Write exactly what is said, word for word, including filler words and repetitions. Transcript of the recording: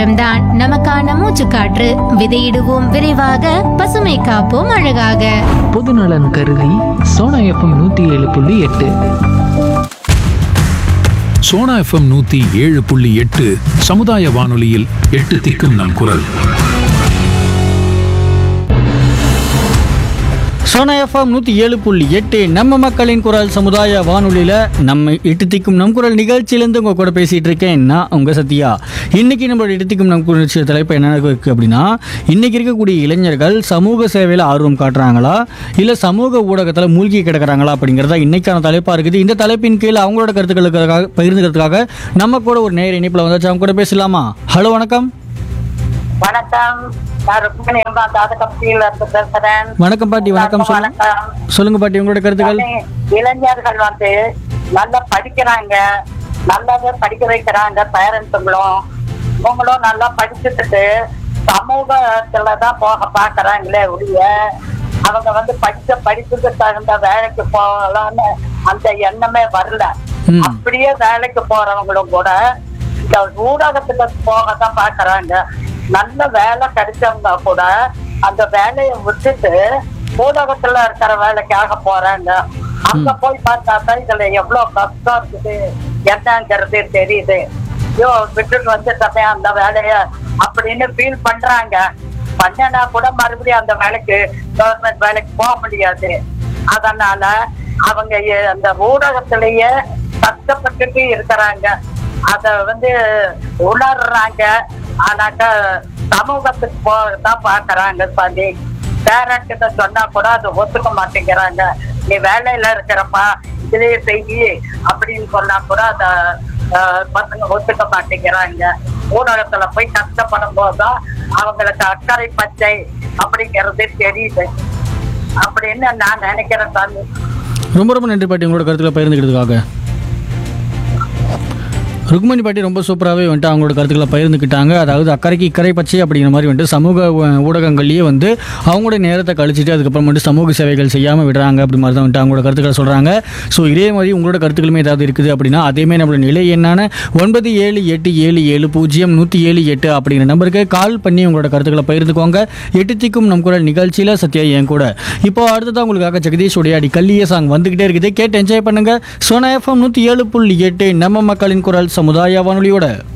FM தான் நமக்கான மூச்சுக்காற்று. விதையிடுவோம் விரைவாக, பசுமை காப்போம் அழகாக. பொதுநலன் கருதி சோனா எஃப்எம் நூத்தி ஏழு புள்ளி எட்டு. சோனா எஃப்எம் நூத்தி ஏழு புள்ளி எட்டு சமுதாய வானொலியில் எட்டு திக்கும் நம் குரல். சோனா எஃப்எம் நூற்றி ஏழு புள்ளி எட்டு நம்ம மக்களின் குரல் சமுதாய வானொலியில் நம்ம எட்டு திக்கும் நம் குரல் நிகழ்ச்சியிலேருந்து உங்கள் கூட பேசிகிட்டு இருக்கேன். நான் உங்கள் சத்யா. இன்றைக்கி நம்மளோட எட்டு திக்கும் நம் குரல் நிகழ்ச்சி தலைப்பு என்ன இருக்குது அப்படின்னா, இன்றைக்கி இருக்கக்கூடிய இளைஞர்கள் சமூக சேவையில் ஆர்வம் காட்டுறாங்களா இல்லை சமூக ஊடகத்தில் மூழ்கி கிடக்கிறாங்களா அப்படிங்கிறதா இன்றைக்கான தலைப்பாக இருக்குது. இந்த தலைப்பின் கீழே அவங்களோட கருத்துக்களுக்காக பகிர்ந்துக்கிறதுக்காக நம்ம கூட ஒரு நேர இணைப்பில் வந்தாச்சு. அவங்க கூட பேசலாமா? ஹலோ, வணக்கம். வணக்கம். நான் ருக்மணி அம்மா தாதகம்சியில இருந்து பேசுறேன். வணக்கம் பாட்டி. வணக்கம். சொல்லுங்க சொல்லுங்க பாட்டி, உங்களோட கருத்துக்கள். இளைஞர்கள் வந்து நல்லா படிக்கிறாங்க, நல்லாவே படிக்க வைக்கிறாங்க பேரண்ட்ஸுங்களும். இவங்களும் நல்லா படிச்சுட்டு சமூகத்துலதான் போக பாக்குறாங்களே ஒழிய அவங்க வந்து படிச்ச படிப்புக்கு தகுந்த வேலைக்கு போகலான்னு அந்த எண்ணமே வரல. அப்படியே வேலைக்கு போறவங்களும் கூட இந்த ஊடகத்துக்கு போகத்தான் பாக்குறாங்க. நல்ல வேலை கிடைச்சவங்க கூட அந்த வேலையை விட்டுட்டு ஊடகத்துல இருக்கிற வேலைக்காக போறாங்க. அங்க போய் பார்த்தாதான் இதுல எவ்வளவு கஷ்டம் இருக்குது என்னங்கிறது தெரியுது. ஐயோ விட்டுட்டு வந்துட்டமே அந்த வேலைய அப்படின்னு ஃபீல் பண்றாங்க. பண்ணனா கூட மறுபடியும் அந்த வேலைக்கு கவர்மெண்ட் வேலைக்கு போக முடியாது. அதனால அவங்க அந்த ஊடகத்திலேயே கஷ்டப்பட்டுட்டு இருக்கிறாங்க. அத வந்து உணர்றாங்க. ஆனாக்கா சமூகத்துக்கு போதான் பாக்குறாங்க. சாமி பேரண்ட்கிட்ட சொன்னா கூட அது ஒத்துக்க மாட்டேங்கிறாங்க. நீ வேலையில இருக்கிறப்பா இதுலயே செய்யி அப்படின்னு சொன்னா கூட அத பசங்க ஒத்துக்க மாட்டேங்கிறாங்க. ஊடகத்துல போய் கஷ்டப்படும் போதுதான் அவங்களுக்கு அக்கறை பச்சை அப்படிங்கிறது தெரியுது அப்படின்னு நான் நினைக்கிறேன். சாமி ரொம்ப ரொம்ப நன்றி பாட்டி, உங்களோட கருத்துக்களை பகிர்ந்துக்கிறதுக்காக. ருக்மணி பாட்டி ரொம்ப சூப்பராகவே வந்துட்டு அவங்களோட கருத்துக்களை பகிர்ந்துக்கிட்டாங்க. அதாவது அக்கறைக்கு இக்கறை பச்சை அப்படிங்கிற மாதிரி வந்துட்டு சமூக ஊடகங்கள்லேயே வந்து அவங்களோட நேரத்தை கழிச்சிட்டு அதுக்கப்புறம் வந்துட்டு சமூக சேவைகள் செய்யாமல் விடுறாங்க அப்படி மாதிரி தான் வந்துட்டு அவங்களோட கருத்துக்களை சொல்கிறாங்க. ஸோ இதே மாதிரி உங்களோட கருத்துக்களுமே ஏதாவது இருக்குது அப்படின்னா அதேமாதிரி நம்மளோட நிலை என்னான ஒன்பது ஏழு எட்டு ஏழு ஏழு பூஜ்ஜியம் நூற்றி ஏழு எட்டு அப்படிங்கிற நம்பருக்கு கால் பண்ணி உங்களோட கருத்துக்களை பகிர்ந்துக்கோங்க. எட்டு திக்கும் நம் குரல் நிகழ்ச்சியில் சத்யா என் கூட. இப்போ அடுத்ததான் உங்களுக்காக ஜெகதீஷ் உடையாடி கல்லிய சாங் வந்துக்கிட்டே இருக்குது. கேட்டு என்ஜாய் பண்ணுங்கள். சோனா எஃப்எம் நூற்றி ஏழு புள்ளி எட்டு நம்ம மக்களின் குரல் சமுதாய வானொலியோட.